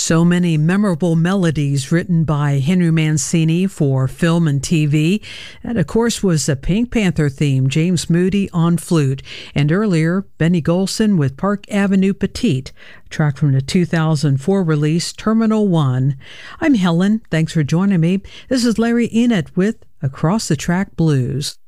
So many memorable melodies written by Henry Mancini for film and TV. That, of course, was the Pink Panther theme, James Moody on flute. And earlier, Benny Golson with Park Avenue Petite, track from the 2004 release, Terminal One. I'm Helen. Thanks for joining me. This is Larry Enid with Across the Track Blues.